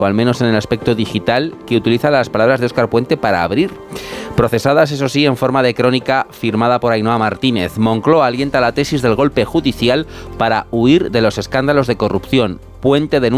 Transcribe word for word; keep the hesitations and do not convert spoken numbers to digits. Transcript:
o al menos en el aspecto digital, que utiliza las palabras de Óscar Puente para abrir. Procesadas, eso sí, en forma de crónica firmada por Ainhoa Martínez. Moncloa alienta la tesis del golpe judicial para huir de los escándalos de corrupción. Puente denuncia